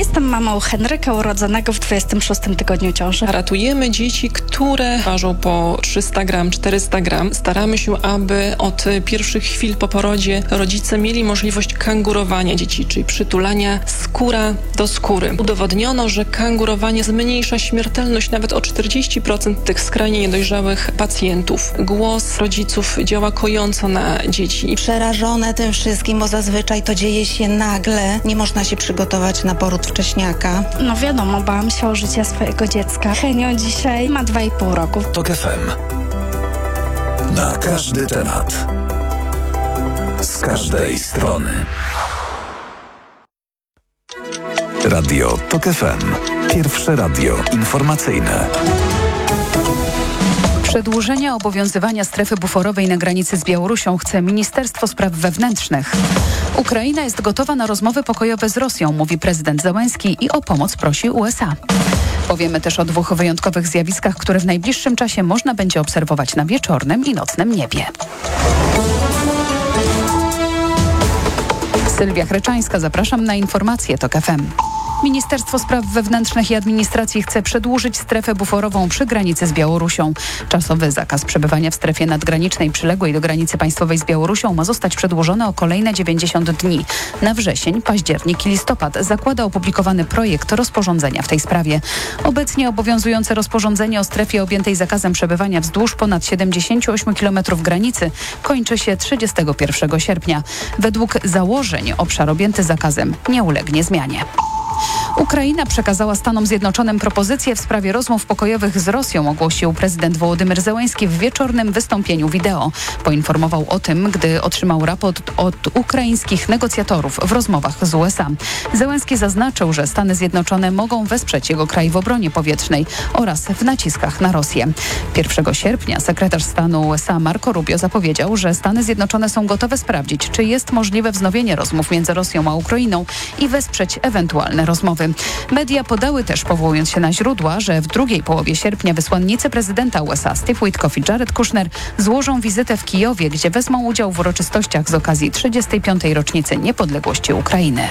Jestem mamą Henryka, urodzonego w 26 tygodniu ciąży. Ratujemy dzieci, które ważą po 300 gram, 400 gram. Staramy się, aby od pierwszych chwil po porodzie rodzice mieli możliwość kangurowania dzieci, czyli przytulania skóra do skóry. Udowodniono, że kangurowanie zmniejsza śmiertelność nawet o 40% tych skrajnie niedojrzałych pacjentów. Głos rodziców działa kojąco na dzieci. Przerażone tym wszystkim, bo zazwyczaj to dzieje się nagle. Nie można się przygotować na poród wcześniaka. No wiadomo, bałam się o życie swojego dziecka. Henio dzisiaj ma 2,5 roku. TOK FM. Na każdy temat. Z każdej strony. Radio TOK FM. Pierwsze radio informacyjne. Przedłużenia obowiązywania strefy buforowej na granicy z Białorusią chce Ministerstwo Spraw Wewnętrznych. Ukraina jest gotowa na rozmowy pokojowe z Rosją, mówi prezydent Zełenski i o pomoc prosi USA. Powiemy też o 2 wyjątkowych zjawiskach, które w najbliższym czasie można będzie obserwować na wieczornym i nocnym niebie. Sylwia Chryczańska, zapraszam na informacje TOK FM. Ministerstwo Spraw Wewnętrznych i Administracji chce przedłużyć strefę buforową przy granicy z Białorusią. Czasowy zakaz przebywania w strefie nadgranicznej przyległej do granicy państwowej z Białorusią ma zostać przedłużony o kolejne 90 dni. Na wrzesień, październik i listopad zakłada opublikowany projekt rozporządzenia w tej sprawie. Obecnie obowiązujące rozporządzenie o strefie objętej zakazem przebywania wzdłuż ponad 78 km granicy kończy się 31 sierpnia. Według założeń obszar objęty zakazem nie ulegnie zmianie. Ukraina przekazała Stanom Zjednoczonym propozycję w sprawie rozmów pokojowych z Rosją, ogłosił prezydent Wołodymyr Zełenski w wieczornym wystąpieniu wideo. Poinformował o tym, gdy otrzymał raport od ukraińskich negocjatorów w rozmowach z USA. Zełenski zaznaczył, że Stany Zjednoczone mogą wesprzeć jego kraj w obronie powietrznej oraz w naciskach na Rosję. 1 sierpnia sekretarz stanu USA Marco Rubio zapowiedział, że Stany Zjednoczone są gotowe sprawdzić, czy jest możliwe wznowienie rozmów między Rosją a Ukrainą i wesprzeć ewentualne rozmowy. Media podały też, powołując się na źródła, że w drugiej połowie sierpnia wysłannicy prezydenta USA Steve Witkoff i Jared Kushner złożą wizytę w Kijowie, gdzie wezmą udział w uroczystościach z okazji 35. rocznicy niepodległości Ukrainy.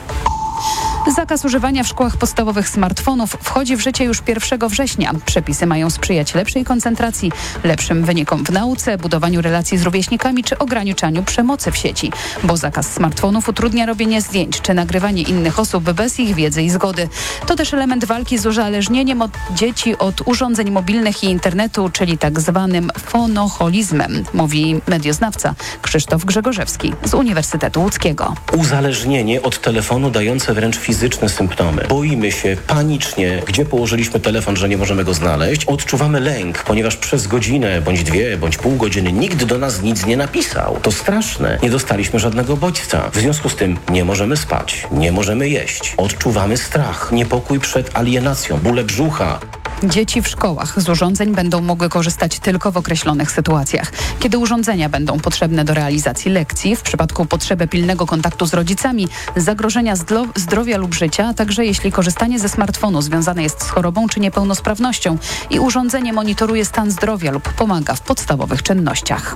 Zakaz używania w szkołach podstawowych smartfonów wchodzi w życie już 1 września. Przepisy mają sprzyjać lepszej koncentracji, lepszym wynikom w nauce, budowaniu relacji z rówieśnikami czy ograniczaniu przemocy w sieci. Bo zakaz smartfonów utrudnia robienie zdjęć czy nagrywanie innych osób bez ich wiedzy i zgody. To też element walki z uzależnieniem dzieci od urządzeń mobilnych i internetu, czyli tak zwanym fonoholizmem, mówi medioznawca Krzysztof Grzegorzewski z Uniwersytetu Łódzkiego. Uzależnienie od telefonu dające wręcz fizyczne symptomy. Boimy się panicznie, gdzie położyliśmy telefon, że nie możemy go znaleźć. Odczuwamy lęk, ponieważ przez godzinę, bądź 2, bądź pół godziny nikt do nas nic nie napisał. To straszne. Nie dostaliśmy żadnego bodźca. W związku z tym nie możemy spać, nie możemy jeść. Odczuwamy strach, niepokój przed alienacją, bóle brzucha. Dzieci w szkołach z urządzeń będą mogły korzystać tylko w określonych sytuacjach. Kiedy urządzenia będą potrzebne do realizacji lekcji, w przypadku potrzeby pilnego kontaktu z rodzicami, zagrożenia zdrowia lub życia, a także jeśli korzystanie ze smartfonu związane jest z chorobą czy niepełnosprawnością i urządzenie monitoruje stan zdrowia lub pomaga w podstawowych czynnościach.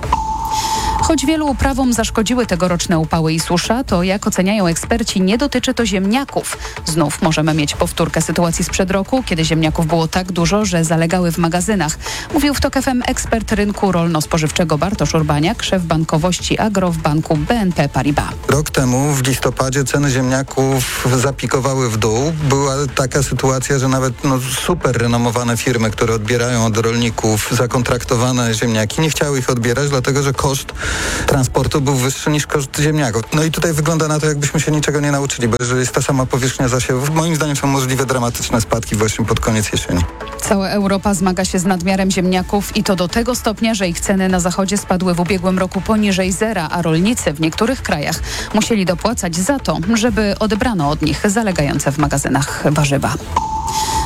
Choć wielu uprawom zaszkodziły tegoroczne upały i susza, to jak oceniają eksperci, nie dotyczy to ziemniaków. Znów możemy mieć powtórkę sytuacji sprzed roku, kiedy ziemniaków było tak dużo, że zalegały w magazynach. Mówił w TOK FM ekspert rynku rolno-spożywczego Bartosz Urbaniak, szef bankowości Agro w banku BNP Paribas. Rok temu w listopadzie ceny ziemniaków zapikowały w dół. Była taka sytuacja, że nawet super renomowane firmy, które odbierają od rolników zakontraktowane ziemniaki, nie chciały ich odbierać, dlatego że koszt transportu był wyższy niż koszt ziemniaków. No i tutaj wygląda na to, jakbyśmy się niczego nie nauczyli, bo jeżeli jest ta sama powierzchnia zasiewów, moim zdaniem są możliwe dramatyczne spadki właśnie pod koniec jesieni. Cała Europa zmaga się z nadmiarem ziemniaków i to do tego stopnia, że ich ceny na zachodzie spadły w ubiegłym roku poniżej zera, a rolnicy w niektórych krajach musieli dopłacać za to, żeby odebrano od nich zalegające w magazynach warzywa.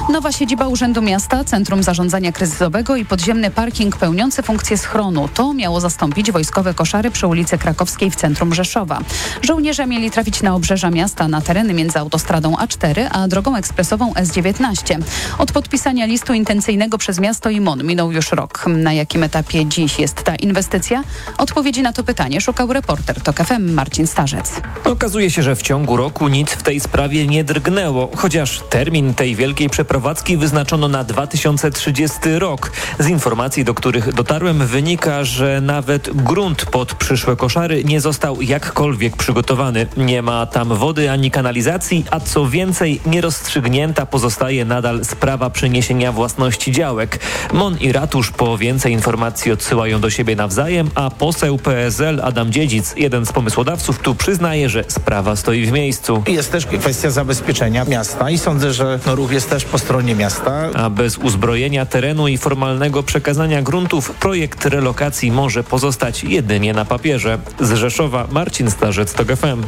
Nowa siedziba Urzędu Miasta, Centrum Zarządzania Kryzysowego i podziemny parking pełniący funkcję schronu. To miało zastąpić wojskowe koszary przy ulicy Krakowskiej w centrum Rzeszowa. Żołnierze mieli trafić na obrzeża miasta, na tereny między autostradą A4 a drogą ekspresową S19. Od podpisania listu intencyjnego przez miasto i MON minął już rok. Na jakim etapie dziś jest ta inwestycja? Odpowiedzi na to pytanie szukał reporter TOK FM Marcin Starzec. Okazuje się, że w ciągu roku nic w tej sprawie nie drgnęło, chociaż termin tej wielkiej przeprowadzki wyznaczono na 2030 rok. Z informacji, do których dotarłem, wynika, że nawet grunt pod przyszłe koszary nie został jakkolwiek przygotowany. Nie ma tam wody ani kanalizacji, a co więcej, nierozstrzygnięta pozostaje nadal sprawa przeniesienia własności działek. MON i ratusz po więcej informacji odsyłają do siebie nawzajem, a poseł PSL Adam Dziedzic, jeden z pomysłodawców, tu przyznaje, że sprawa stoi w miejscu. Jest też kwestia zabezpieczenia miasta i sądzę, że ruch jest też po stronie miasta. A bez uzbrojenia terenu i formalnego przekazania gruntów projekt relokacji może pozostać jedynie na papierze. Z Rzeszowa Marcin Starzec, TOK FM.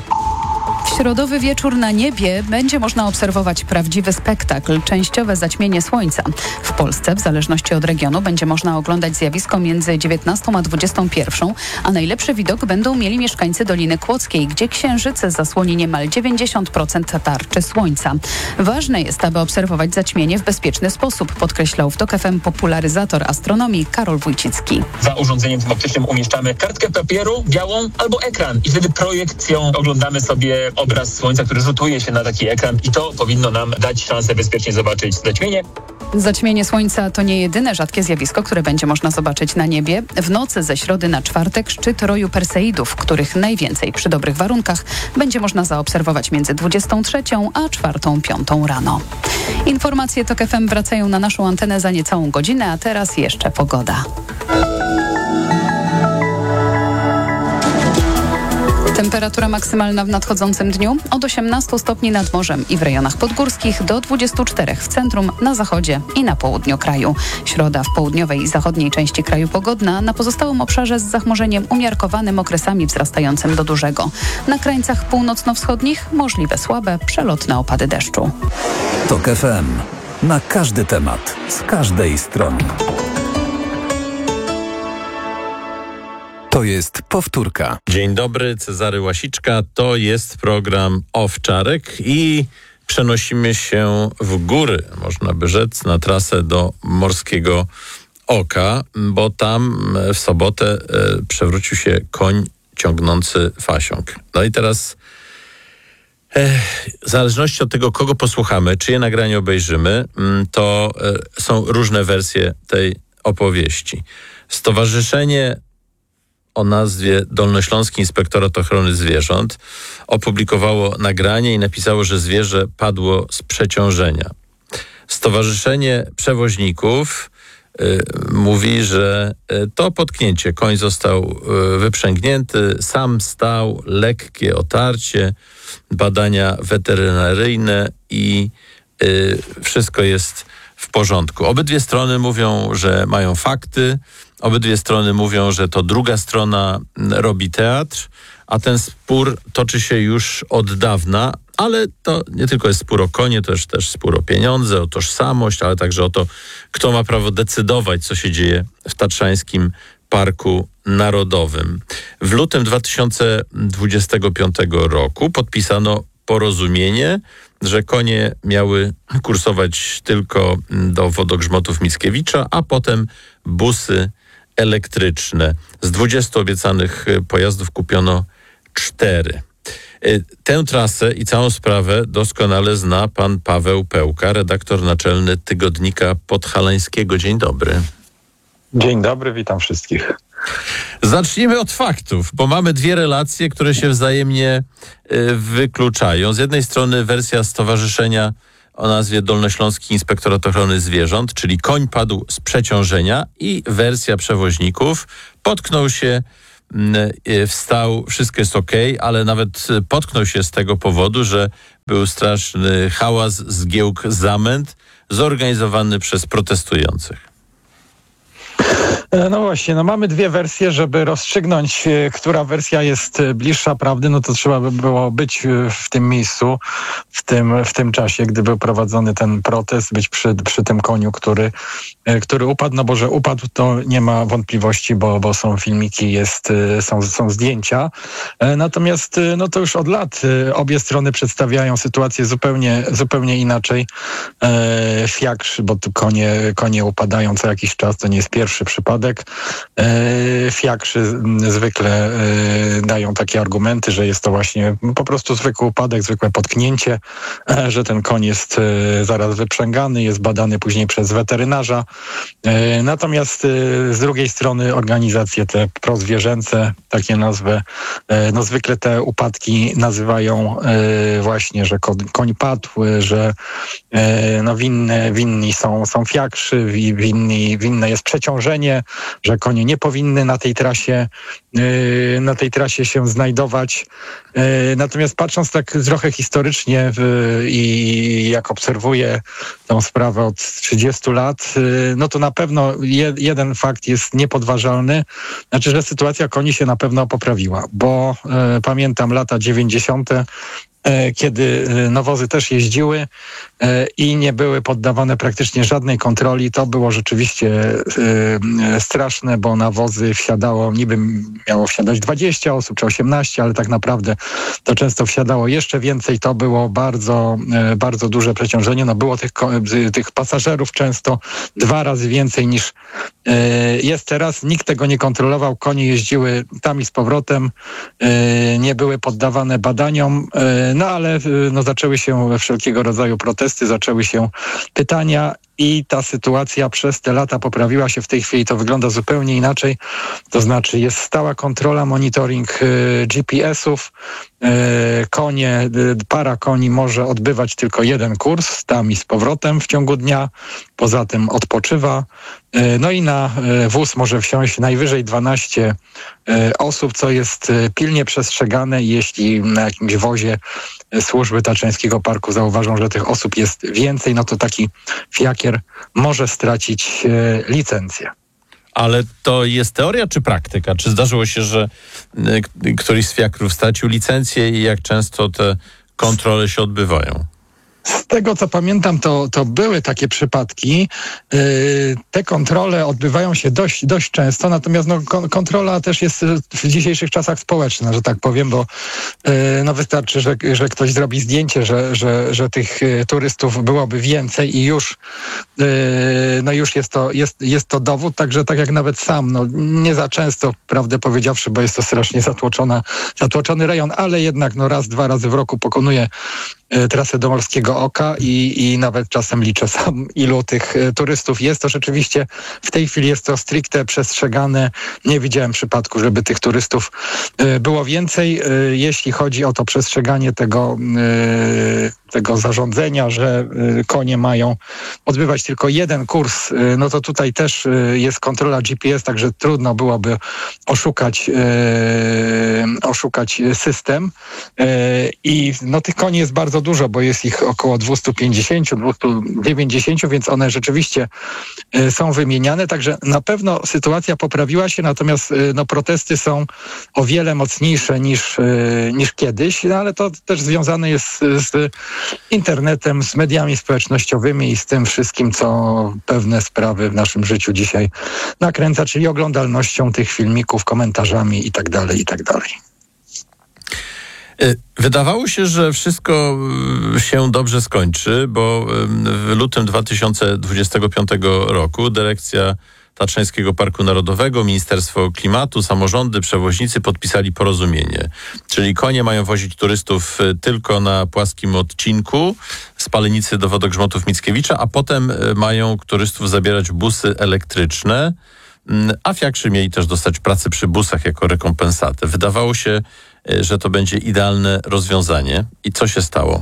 W środowy wieczór na niebie będzie można obserwować prawdziwy spektakl, częściowe zaćmienie słońca. W Polsce, w zależności od regionu, będzie można oglądać zjawisko między 19 a 21, a najlepszy widok będą mieli mieszkańcy Doliny Kłodzkiej, gdzie księżyc zasłoni niemal 90% tarczy słońca. Ważne jest, aby obserwować zaćmienie w bezpieczny sposób, podkreślał w TOK FM popularyzator astronomii Karol Wójcicki. Za urządzeniem tym optycznym umieszczamy kartkę papieru, białą albo ekran i wtedy projekcją oglądamy sobie obraz słońca, który rzutuje się na taki ekran i to powinno nam dać szansę bezpiecznie zobaczyć zaćmienie. Zaćmienie słońca to nie jedyne rzadkie zjawisko, które będzie można zobaczyć na niebie. W nocy ze środy na czwartek szczyt roju Perseidów, których najwięcej przy dobrych warunkach będzie można zaobserwować między 23 a 4-5 rano. Informacje TOK FM wracają na naszą antenę za niecałą godzinę, a teraz jeszcze pogoda. Temperatura maksymalna w nadchodzącym dniu od 18 stopni nad morzem i w rejonach podgórskich do 24 w centrum, na zachodzie i na południu kraju. Środa w południowej i zachodniej części kraju pogodna, na pozostałym obszarze z zachmurzeniem umiarkowanym, okresami wzrastającym do dużego. Na krańcach północno-wschodnich możliwe słabe, przelotne opady deszczu. TOK FM. Na każdy temat, z każdej strony. To jest powtórka. Dzień dobry, Cezary Łasiczka. To jest program Owczarek i przenosimy się w góry, można by rzec, na trasę do Morskiego Oka, bo tam w sobotę przewrócił się koń ciągnący fasiąk. No i teraz w zależności od tego, kogo posłuchamy, czyje nagranie obejrzymy, to są różne wersje tej opowieści. Stowarzyszenie o nazwie Dolnośląski Inspektorat Ochrony Zwierząt opublikowało nagranie i napisało, że zwierzę padło z przeciążenia. Stowarzyszenie Przewoźników mówi, że to potknięcie. Koń został wyprzęgnięty, sam stał, lekkie otarcie, badania weterynaryjne i wszystko jest w porządku. Obydwie strony mówią, że mają fakty. Obydwie strony mówią, że to druga strona robi teatr, a ten spór toczy się już od dawna, ale to nie tylko jest spór o konie, to jest też spór o pieniądze, o tożsamość, ale także o to, kto ma prawo decydować, co się dzieje w Tatrzańskim Parku Narodowym. W lutym 2025 roku podpisano porozumienie, że konie miały kursować tylko do wodogrzmotów Mickiewicza, a potem busy elektryczne. Z 20 obiecanych pojazdów kupiono 4. Tę trasę i całą sprawę doskonale zna pan Paweł Pełka, redaktor naczelny Tygodnika Podhalańskiego. Dzień dobry. Dzień dobry, witam wszystkich. Zacznijmy od faktów, bo mamy dwie relacje, które się wzajemnie wykluczają. Z jednej strony wersja stowarzyszenia o nazwie Dolnośląski Inspektorat Ochrony Zwierząt, czyli koń padł z przeciążenia, i wersja przewoźników, potknął się, wstał, wszystko jest okej, ale nawet potknął się z tego powodu, że był straszny hałas, zgiełk, zamęt zorganizowany przez protestujących. No właśnie, mamy dwie wersje, żeby rozstrzygnąć, która wersja jest bliższa prawdy, to trzeba by było być w tym miejscu, w tym czasie, gdy był prowadzony ten protest, być przy tym koniu, który upadł, bo że upadł, to nie ma wątpliwości, bo są filmiki, są zdjęcia. Natomiast to już od lat obie strony przedstawiają sytuację zupełnie inaczej. Fiakrzy, bo tu konie upadają co jakiś czas, to nie jest pierwszy przypadek. Fiakrzy zwykle dają takie argumenty, że jest to właśnie po prostu zwykły upadek, zwykłe potknięcie, że ten koń jest zaraz wyprzęgany, jest badany później przez weterynarza. Natomiast z drugiej strony organizacje te prozwierzęce, takie nazwy, zwykle te upadki nazywają właśnie, że koń padł, że winni są fiakrzy, winne jest przeciążenie, że konie nie powinny na tej trasie się znajdować. Natomiast patrząc tak trochę historycznie i jak obserwuję tą sprawę od 30 lat, to na pewno jeden fakt jest niepodważalny, znaczy, że sytuacja koni się na pewno poprawiła, bo pamiętam lata 90., kiedy wozy też jeździły i nie były poddawane praktycznie żadnej kontroli. To było rzeczywiście straszne, bo na wozy wsiadało, niby miało wsiadać 20 osób czy 18, ale tak naprawdę to często wsiadało jeszcze więcej. To było bardzo, bardzo duże przeciążenie. Było tych pasażerów często 2 razy więcej niż jest teraz. Nikt tego nie kontrolował. Konie jeździły tam i z powrotem. Nie były poddawane badaniom. Ale zaczęły się wszelkiego rodzaju protesty, zaczęły się pytania i ta sytuacja przez te lata poprawiła się. W tej chwili to wygląda zupełnie inaczej. To znaczy jest stała kontrola, monitoring GPS-ów. Para koni może odbywać tylko jeden kurs tam i z powrotem w ciągu dnia. Poza tym odpoczywa. I na wóz może wsiąść najwyżej 12 osób, co jest pilnie przestrzegane. Jeśli na jakimś wozie służby Tatrzańskiego Parku zauważą, że tych osób jest więcej, to taki fiakier może stracić licencję. Ale to jest teoria czy praktyka? Czy zdarzyło się, że któryś z fiakrów stracił licencję i jak często te kontrole się odbywają? Z tego, co pamiętam, to były takie przypadki. Te kontrole odbywają się dość często, natomiast kontrola też jest w dzisiejszych czasach społeczna, że tak powiem, bo wystarczy, że ktoś zrobi zdjęcie, że tych turystów byłoby więcej i już jest to dowód, także tak jak nawet sam, nie za często, prawdę powiedziawszy, bo jest to strasznie zatłoczony rejon, ale jednak raz, 2 razy w roku pokonuje trasę do Morskiego Oka i nawet czasem liczę sam, ilu tych turystów jest. To rzeczywiście w tej chwili jest to stricte przestrzegane. Nie widziałem przypadku, żeby tych turystów było więcej. Jeśli chodzi o to przestrzeganie tego zarządzenia, że konie mają odbywać tylko jeden kurs, to tutaj też jest kontrola GPS, także trudno byłoby oszukać system. I tych koni jest bardzo dużo, bo jest ich około 250, 290, więc one rzeczywiście są wymieniane, także na pewno sytuacja poprawiła się, natomiast protesty są o wiele mocniejsze niż kiedyś, ale to też związane jest z internetem, z mediami społecznościowymi i z tym wszystkim, co pewne sprawy w naszym życiu dzisiaj nakręca, czyli oglądalnością tych filmików, komentarzami i tak dalej, i tak dalej. Wydawało się, że wszystko się dobrze skończy, bo w lutym 2025 roku dyrekcja Tatrzańskiego Parku Narodowego, Ministerstwo Klimatu, samorządy, przewoźnicy podpisali porozumienie. Czyli konie mają wozić turystów tylko na płaskim odcinku z Palenicy do Wodogrzmotów Mickiewicza, a potem mają turystów zabierać busy elektryczne, a fiakrzy mieli też dostać pracy przy busach jako rekompensatę. Wydawało się, że to będzie idealne rozwiązanie. I co się stało?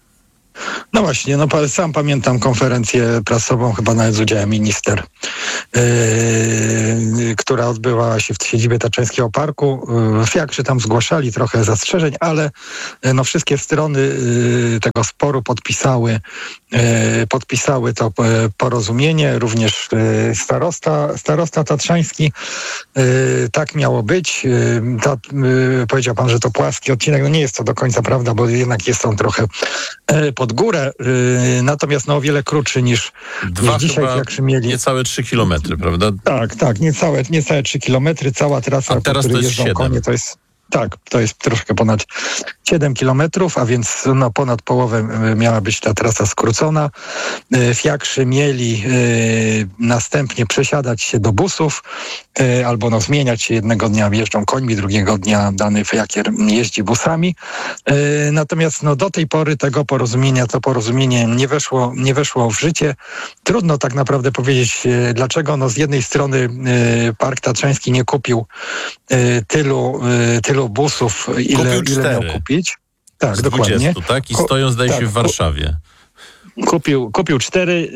No właśnie, sam pamiętam konferencję prasową, chyba nawet z udziałem minister która odbywała się w siedzibie Tatrzańskiego Parku. Fiakrzy tam zgłaszali trochę zastrzeżeń, ale no wszystkie strony tego sporu podpisały to porozumienie, również starosta tatrzański. Tak miało być. Powiedział pan, że to płaski odcinek. No nie jest to do końca prawda, bo jednak jest on trochę pod górę. Natomiast o wiele krótszy niż dzisiaj Fiakrzy mieli. Niecałe 3 kilometry, prawda? Tak, niecałe 3 kilometry. Cała trasa, a teraz po której jeżdżą konie, to jest troszkę ponad 7 kilometrów, a więc ponad połowę miała być ta trasa skrócona. Fiakrzy mieli następnie przesiadać się do busów albo zmieniać się. Jednego dnia jeżdżą końmi, drugiego dnia dany fiakier jeździ busami. Natomiast do tej pory to porozumienie nie weszło w życie. Trudno tak naprawdę powiedzieć dlaczego. Z jednej strony Park Tatrzański nie kupił tylu busów, ile miał kupić. Tak, z 20, dokładnie. tak? I stoją, zdaje się, w Warszawie. Kupił 4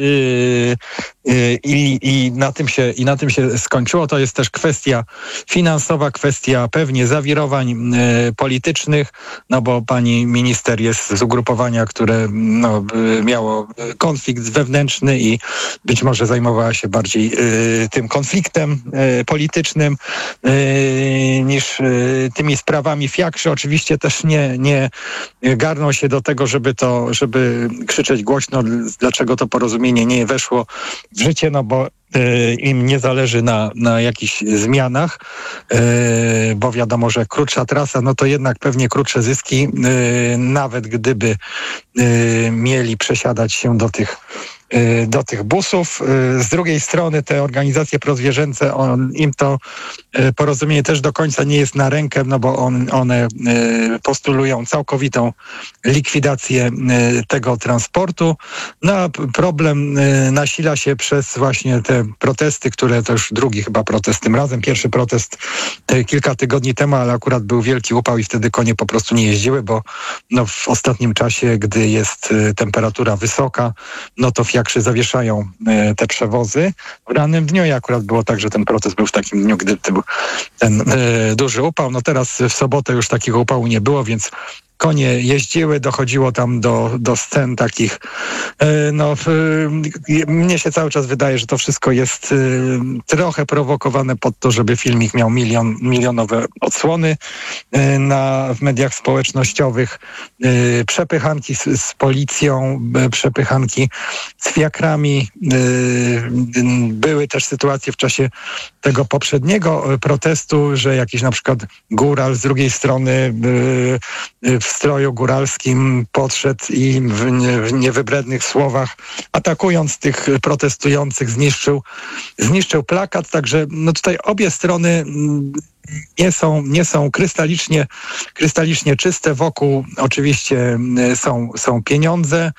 i na tym się skończyło. To jest też kwestia finansowa, kwestia pewnie zawirowań politycznych, bo pani minister jest z ugrupowania, które miało konflikt wewnętrzny i być może zajmowała się bardziej tym konfliktem politycznym niż tymi sprawami. Fiakrzy oczywiście też nie garną się do tego, żeby krzyczeć głośno, dlaczego to porozumienie nie weszło w życie, bo im nie zależy na jakichś zmianach, bo wiadomo, że krótsza trasa, to jednak pewnie krótsze zyski, nawet gdyby mieli przesiadać się do tych busów. Z drugiej strony te organizacje prozwierzęce, im to porozumienie też do końca nie jest na rękę, bo one postulują całkowitą likwidację tego transportu. A problem nasila się przez właśnie te protesty, które to już drugi chyba protest tym razem. Pierwszy protest kilka tygodni temu, ale akurat był wielki upał i wtedy konie po prostu nie jeździły, bo w ostatnim czasie, gdy jest temperatura wysoka, to fiakrzy zawieszają te przewozy. W rannym dniu i akurat było tak, że ten protest był w takim dniu, gdy był ten duży upał. Teraz w sobotę już takiego upału nie było, więc konie jeździły, dochodziło tam do scen takich. Mnie się cały czas wydaje, że to wszystko jest trochę prowokowane pod to, żeby filmik miał milionowe odsłony w mediach społecznościowych. Przepychanki z policją, przepychanki z fiakrami. Były też sytuacje w czasie tego poprzedniego protestu, że jakiś na przykład góral z drugiej strony w stroju góralskim podszedł i w niewybrednych słowach, atakując tych protestujących, zniszczył plakat. Także tutaj obie strony nie są krystalicznie czyste. Wokół oczywiście są pieniądze.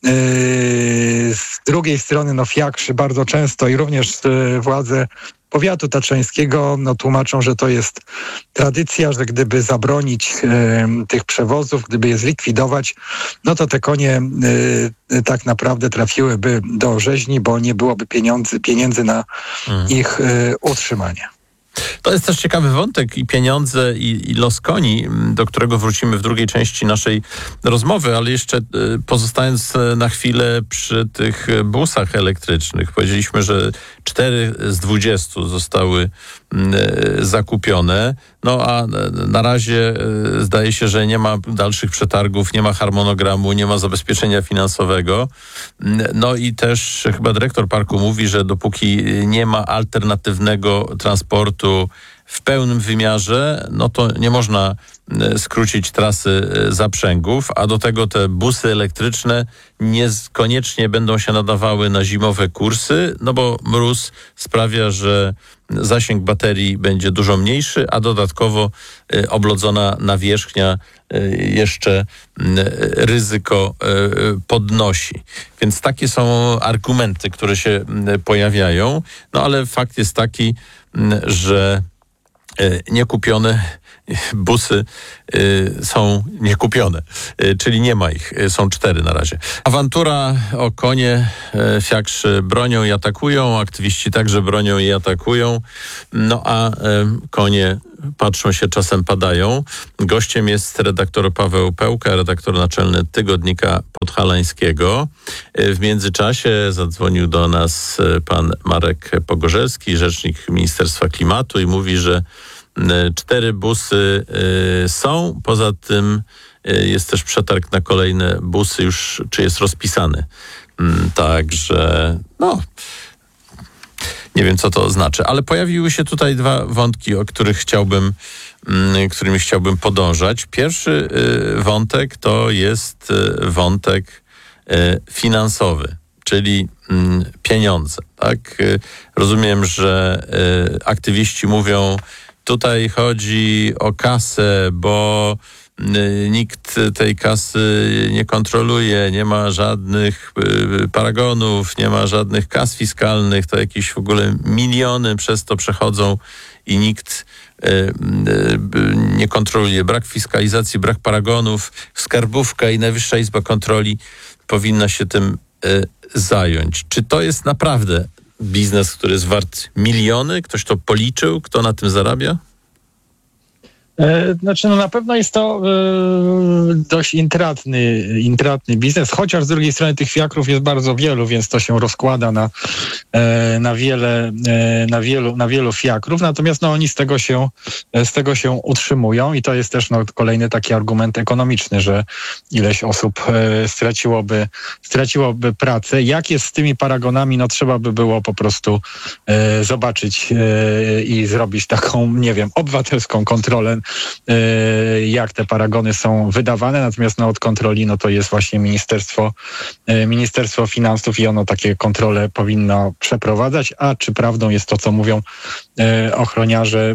Z drugiej strony fiakrzy bardzo często i również władze powiatu tatrzańskiego tłumaczą, że to jest tradycja, że gdyby zabronić tych przewozów, gdyby je zlikwidować, to te konie tak naprawdę trafiłyby do rzeźni, bo nie byłoby pieniędzy na ich utrzymanie. To jest też ciekawy wątek i pieniądze i los koni, do którego wrócimy w drugiej części naszej rozmowy, ale jeszcze pozostając na chwilę przy tych busach elektrycznych. Powiedzieliśmy, że 4 z 20 zostały zakupione, a na razie zdaje się, że nie ma dalszych przetargów, nie ma harmonogramu, nie ma zabezpieczenia finansowego. I też chyba dyrektor parku mówi, że dopóki nie ma alternatywnego transportu w pełnym wymiarze, to nie można skrócić trasy zaprzęgów, a do tego te busy elektryczne niekoniecznie będą się nadawały na zimowe kursy, bo mróz sprawia, że zasięg baterii będzie dużo mniejszy, a dodatkowo oblodzona nawierzchnia jeszcze ryzyko podnosi. Więc takie są argumenty, które się pojawiają, ale fakt jest taki, że busy są niekupione, czyli nie ma ich. Są 4 na razie. Awantura o konie. Fiakrzy bronią i atakują, aktywiści także bronią i atakują, no a konie patrzą się, czasem padają. Gościem jest redaktor Paweł Pełka, redaktor naczelny Tygodnika Podhalańskiego. W międzyczasie zadzwonił do nas pan Marek Pogorzelski, rzecznik Ministerstwa Klimatu i mówi, że 4 busy są. Poza tym jest też przetarg na kolejne busy już, czy jest rozpisany. Także, nie wiem, co to znaczy, ale pojawiły się tutaj 2 wątki, którymi chciałbym podążać. Pierwszy wątek to jest wątek finansowy, czyli pieniądze. Tak? Rozumiem, że aktywiści mówią, tutaj chodzi o kasę, bo nikt tej kasy nie kontroluje, nie ma żadnych paragonów, nie ma żadnych kas fiskalnych, to jakieś w ogóle miliony przez to przechodzą i nikt nie kontroluje. Brak fiskalizacji, brak paragonów, skarbówka i Najwyższa Izba Kontroli powinna się tym zająć. Czy to jest naprawdę biznes, który jest wart miliony? Ktoś to policzył? Kto na tym zarabia? Znaczy, na pewno jest to dość intratny biznes, chociaż z drugiej strony tych fiakrów jest bardzo wielu, więc to się rozkłada na wielu fiakrów, natomiast oni z tego się utrzymują i to jest też kolejny taki argument ekonomiczny, że ileś osób straciłoby pracę. Jak jest z tymi paragonami, trzeba by było po prostu zobaczyć i zrobić taką, nie wiem, obywatelską kontrolę, jak te paragony są wydawane, natomiast od kontroli to jest właśnie Ministerstwo Finansów i ono takie kontrole powinno przeprowadzać, a czy prawdą jest to, co mówią ochroniarze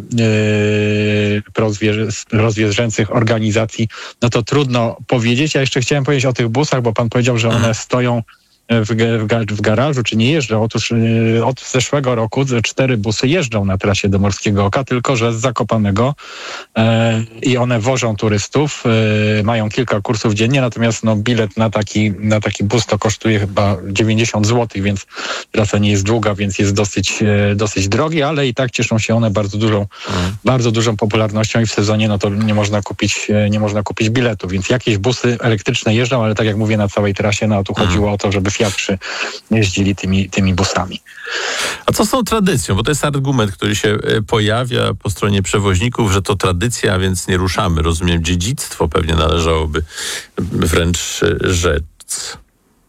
prozwierzęcych organizacji, to trudno powiedzieć. Ja jeszcze chciałem powiedzieć o tych busach, bo pan powiedział, że one stoją w garażu, czy nie jeżdżą. Otóż od zeszłego roku 4 busy jeżdżą na trasie do Morskiego Oka, tylko że z Zakopanego i one wożą turystów, mają kilka kursów dziennie, natomiast bilet na taki bus to kosztuje chyba 90 zł, więc trasa nie jest długa, więc jest dosyć drogi, ale i tak cieszą się one bardzo dużą popularnością i w sezonie to nie można kupić biletu, więc jakieś busy elektryczne jeżdżą, ale tak jak mówię, na całej trasie, tu chodziło o to, żeby fiakrzy jeździli tymi busami. A co z tą tradycją? Bo to jest argument, który się pojawia po stronie przewoźników, że to tradycja, więc nie ruszamy. Rozumiem, dziedzictwo pewnie należałoby wręcz rzec.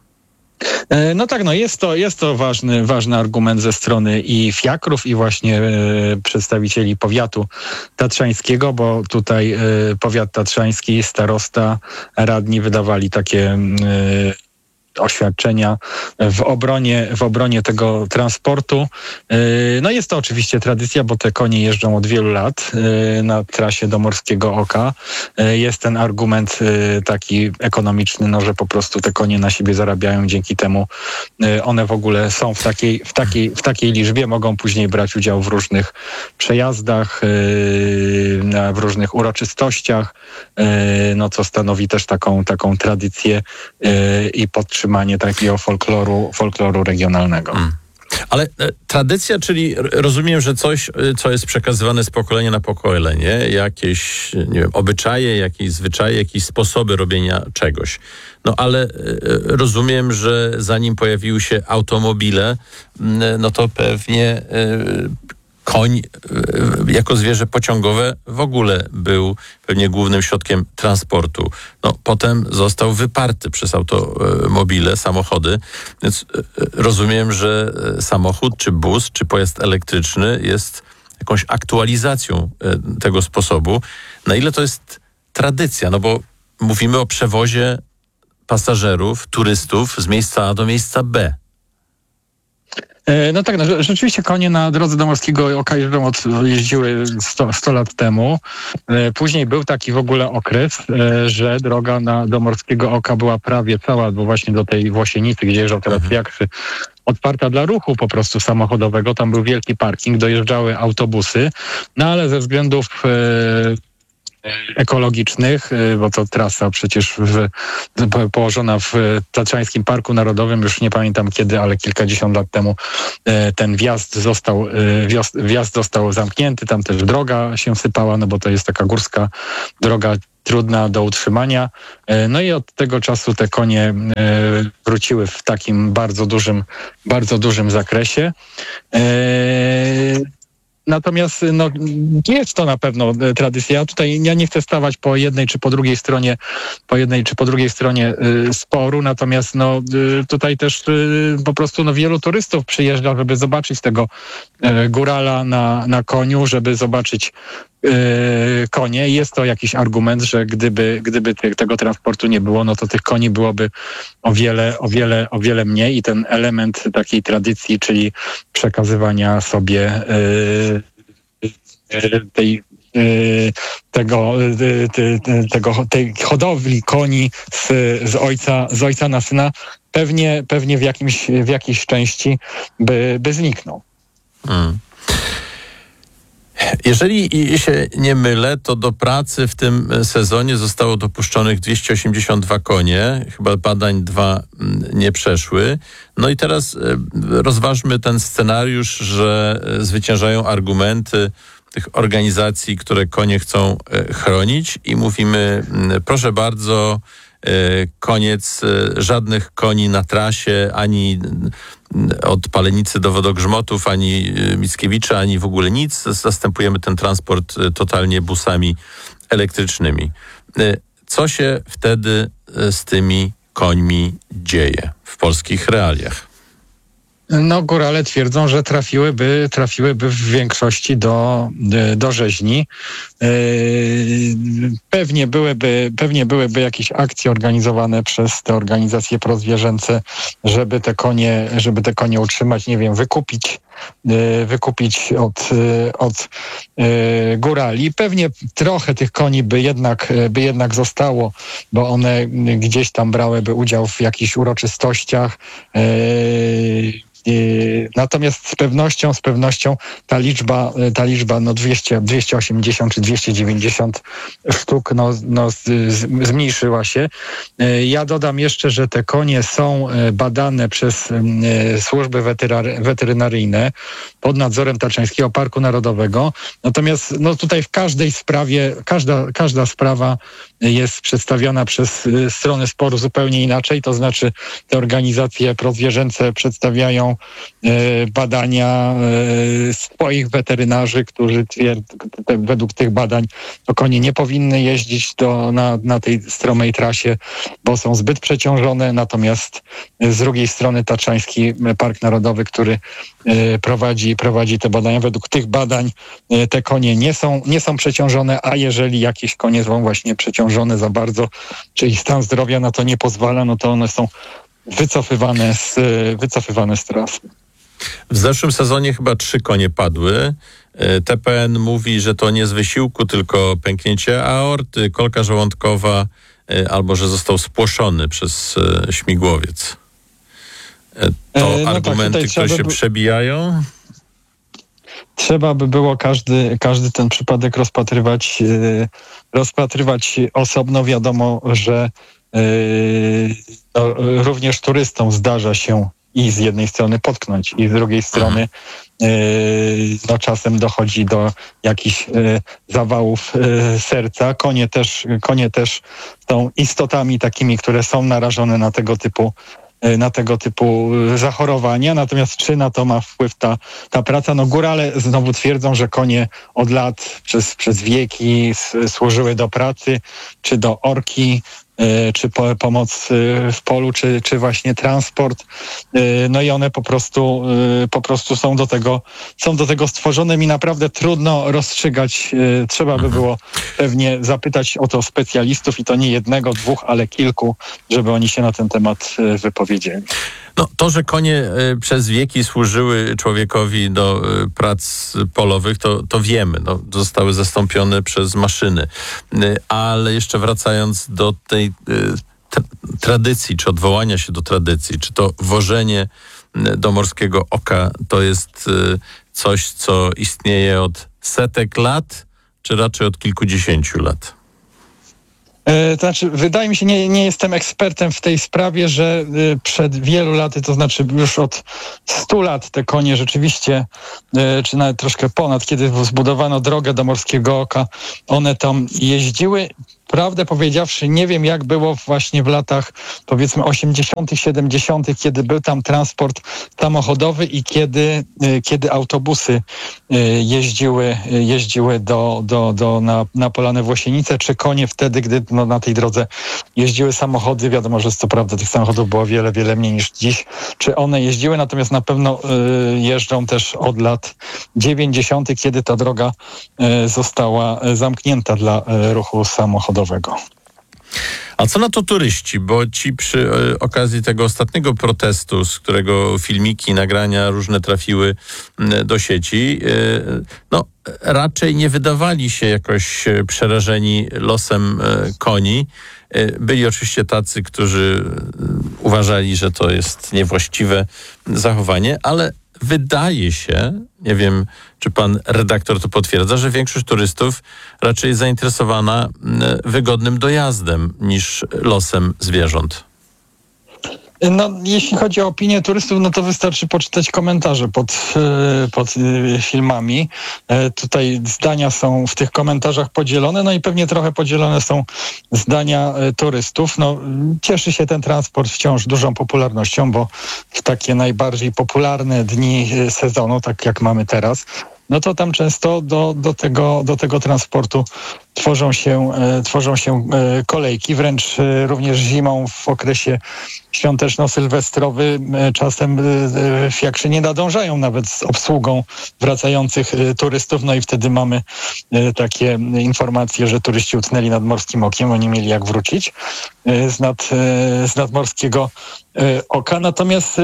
Jest to ważny argument ze strony i fiakrów, i właśnie przedstawicieli powiatu tatrzańskiego, bo tutaj powiat tatrzański, starosta, radni wydawali takie oświadczenia w obronie tego transportu. Jest to oczywiście tradycja, bo te konie jeżdżą od wielu lat na trasie do Morskiego Oka. Jest ten argument taki ekonomiczny, że po prostu te konie na siebie zarabiają, dzięki temu one w ogóle są w takiej liczbie, mogą później brać udział w różnych przejazdach, w różnych uroczystościach, co stanowi też taką tradycję i podtrzymanie takiego folkloru regionalnego. Ale tradycja, czyli rozumiem, że coś, co jest przekazywane z pokolenia na pokolenie, jakieś, nie wiem, obyczaje, jakieś zwyczaje, jakieś sposoby robienia czegoś. Ale rozumiem, że zanim pojawiły się automobile, to pewnie koń jako zwierzę pociągowe w ogóle był pewnie głównym środkiem transportu. Potem został wyparty przez automobile, samochody, więc rozumiem, że samochód, czy bus, czy pojazd elektryczny jest jakąś aktualizacją tego sposobu. Na ile to jest tradycja? Bo mówimy o przewozie pasażerów, turystów z miejsca A do miejsca B. Rzeczywiście konie na drodze do Morskiego Oka jeździły 100 lat temu. Później był taki w ogóle okres, że droga do Morskiego Oka była prawie cała, bo właśnie do tej Włosienicy, gdzie jeżdżą teraz fiakrzy, otwarta dla ruchu po prostu samochodowego. Tam był wielki parking, dojeżdżały autobusy, ale ze względów ekologicznych, bo to trasa przecież położona w Tatrzańskim Parku Narodowym, już nie pamiętam kiedy, ale kilkadziesiąt lat temu ten wjazd został zamknięty, tam też droga się sypała, no bo to jest taka górska droga trudna do utrzymania. No i od tego czasu te konie wróciły w takim bardzo dużym zakresie. Natomiast jest to na pewno tradycja. Ja nie chcę stawać po jednej czy po drugiej stronie sporu, natomiast tutaj też po prostu wielu turystów przyjeżdża, żeby zobaczyć tego górala na koniu, żeby zobaczyć konie. Jest to jakiś argument, że gdyby tego transportu nie było, no to tych koni byłoby o wiele mniej i ten element takiej tradycji, czyli przekazywania sobie tej hodowli koni z ojca na syna pewnie w jakiejś części by zniknął. Jeżeli się nie mylę, to do pracy w tym sezonie zostało dopuszczonych 282 konie. Chyba badań 2 nie przeszły. No i teraz rozważmy ten scenariusz, że zwyciężają argumenty tych organizacji, które konie chcą chronić i mówimy, proszę bardzo, koniec, żadnych koni na trasie, ani od Palenicy do Wodogrzmotów, ani Mickiewicza, ani w ogóle nic. Zastępujemy ten transport totalnie busami elektrycznymi. Co się wtedy z tymi końmi dzieje w polskich realiach? Górale twierdzą, że trafiłyby w większości do rzeźni. Pewnie byłyby jakieś akcje organizowane przez te organizacje prozwierzęce, żeby te konie utrzymać, nie wiem, wykupić od górali. Pewnie trochę tych koni by jednak zostało, bo one gdzieś tam brałyby udział w jakichś uroczystościach. Natomiast z pewnością ta liczba 280 czy 290 sztuk zmniejszyła się. Ja dodam jeszcze, że te konie są badane przez służby weterynaryjne pod nadzorem Tatrzańskiego Parku Narodowego. Natomiast tutaj w każdej sprawie, każda sprawa jest przedstawiona przez stronę sporu zupełnie inaczej. To znaczy te organizacje prozwierzęce przedstawiają badania swoich weterynarzy, którzy według tych badań to konie nie powinny jeździć na tej stromej trasie, bo są zbyt przeciążone. Natomiast z drugiej strony Tatrzański Park Narodowy, który prowadzi te badania, według tych badań te konie nie są przeciążone, a jeżeli jakieś konie są właśnie przeciążone za bardzo, czy ich stan zdrowia na to nie pozwala, no to one są wycofywane z trasy. W zeszłym sezonie chyba 3 konie padły. TPN mówi, że to nie z wysiłku, tylko pęknięcie aorty, kolka żołądkowa, albo że został spłoszony przez śmigłowiec. To argumenty, które się przebijają? Trzeba by było każdy ten przypadek rozpatrywać osobno. Wiadomo, że również turystom zdarza się i z jednej strony potknąć, i z drugiej strony czasem dochodzi do jakichś zawałów serca. Konie też są istotami takimi, które są narażone na tego typu zachorowania. Natomiast czy na to ma wpływ ta praca? Górale znowu twierdzą, że konie od lat przez wieki służyły do pracy, czy do orki, czy pomoc w polu, czy właśnie transport. I one po prostu są do tego stworzone. Mi naprawdę trudno rozstrzygać. Trzeba by było pewnie zapytać o to specjalistów i to nie jednego, 2, ale kilku, żeby oni się na ten temat wypowiedzieli. To, że konie przez wieki służyły człowiekowi do prac polowych, to wiemy. Zostały zastąpione przez maszyny. Ale jeszcze wracając do tej tradycji, czy odwołania się do tradycji, czy to wożenie do morskiego oka, to jest coś, co istnieje od setek lat, czy raczej od kilkudziesięciu lat? To znaczy, wydaje mi się, nie jestem ekspertem w tej sprawie, że przed wielu laty, to znaczy już od 100 lat te konie rzeczywiście, czy nawet troszkę ponad, kiedy zbudowano drogę do Morskiego Oka, one tam jeździły. Prawdę powiedziawszy, nie wiem jak było właśnie w latach powiedzmy 80., 70., kiedy był tam transport samochodowy i kiedy autobusy jeździły na Polanę Włosienice, czy konie wtedy, gdy na tej drodze jeździły samochody. Wiadomo, że co prawda tych samochodów było wiele, wiele mniej niż dziś. Czy one jeździły, natomiast na pewno jeżdżą też od lat 90., kiedy ta droga została zamknięta dla ruchu samochodowego. A co na to turyści? Bo ci przy okazji tego ostatniego protestu, z którego filmiki, nagrania różne trafiły do sieci, raczej nie wydawali się jakoś przerażeni losem koni. Byli oczywiście tacy, którzy uważali, że to jest niewłaściwe zachowanie, ale wydaje się, nie wiem, czy pan redaktor to potwierdza, że większość turystów raczej jest zainteresowana wygodnym dojazdem niż losem zwierząt. No, jeśli chodzi o opinię turystów, no to wystarczy poczytać komentarze pod filmami. Tutaj zdania są w tych komentarzach podzielone, no i pewnie trochę podzielone są zdania turystów. No, cieszy się ten transport wciąż dużą popularnością, bo w takie najbardziej popularne dni sezonu, tak jak mamy teraz, no to tam często do tego transportu tworzą się kolejki, wręcz również zimą w okresie świąteczno-sylwestrowy czasem fiakrzy nie nadążają nawet z obsługą wracających turystów, no i wtedy mamy takie informacje, że turyści utknęli nad Morskim Okiem, oni mieli jak wrócić z nadmorskiego oka. Natomiast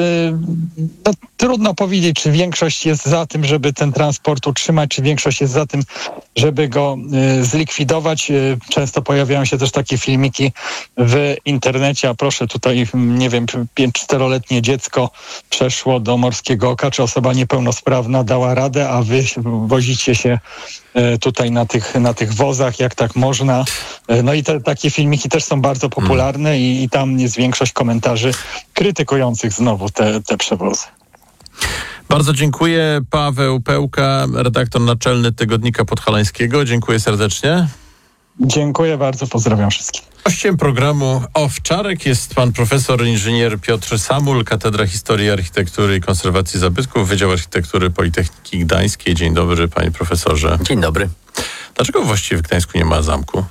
trudno powiedzieć, czy większość jest za tym, żeby ten transport utrzymać, czy większość jest za tym, żeby go zlikwidować. Często pojawiają się też takie filmiki w internecie, a proszę tutaj, nie wiem, 4-letnie dziecko przeszło do Morskiego Oka, czy osoba niepełnosprawna dała radę, a wy wozicie się tutaj na tych wozach, jak tak można. No i takie filmiki też są bardzo popularne i tam jest większość komentarzy krytykujących znowu te przewozy. Bardzo dziękuję. Paweł Pełka, redaktor naczelny Tygodnika Podhalańskiego. Dziękuję serdecznie. Dziękuję bardzo, pozdrawiam wszystkich. Gościem programu Owczarek jest pan profesor inżynier Piotr Samul, Katedra Historii, Architektury i Konserwacji Zabytków, Wydział Architektury Politechniki Gdańskiej. Dzień dobry, panie profesorze. Dzień dobry. Dlaczego właściwie w Gdańsku nie ma zamku?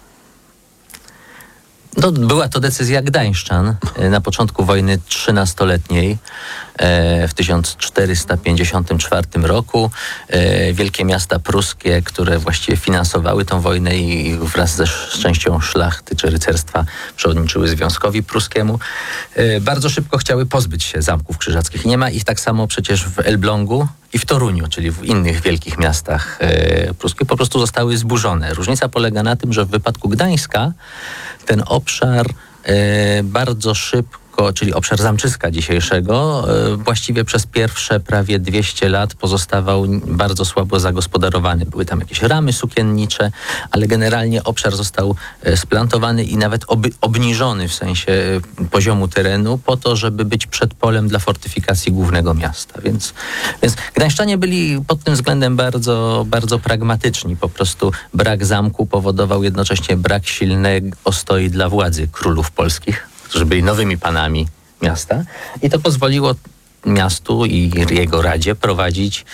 No, była to decyzja gdańszczan na początku wojny 13-letniej w 1454 roku. Wielkie miasta pruskie, które właściwie finansowały tą wojnę i wraz z częścią szlachty czy rycerstwa przewodniczyły Związkowi Pruskiemu, bardzo szybko chciały pozbyć się zamków krzyżackich. Nie ma ich tak samo przecież w Elblągu i w Toruniu, czyli w innych wielkich miastach pruskich, po prostu zostały zburzone. Różnica polega na tym, że w wypadku Gdańska ten obszar bardzo szybko, czyli obszar Zamczyska dzisiejszego, właściwie przez pierwsze prawie 200 lat pozostawał bardzo słabo zagospodarowany. Były tam jakieś ramy sukiennicze, ale generalnie obszar został splantowany i nawet obniżony w sensie poziomu terenu po to, żeby być przedpolem dla fortyfikacji głównego miasta. Więc gdańszczanie byli pod tym względem bardzo, bardzo pragmatyczni. Po prostu brak zamku powodował jednocześnie brak silnej ostoi dla władzy królów polskich, którzy byli nowymi panami miasta, i to pozwoliło miastu i jego radzie prowadzić